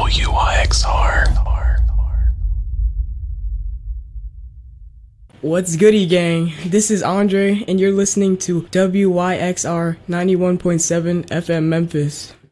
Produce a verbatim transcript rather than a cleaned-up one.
W Y X R. What's goody, gang? This is Andre, and you're listening to W Y X R ninety-one point seven F M Memphis.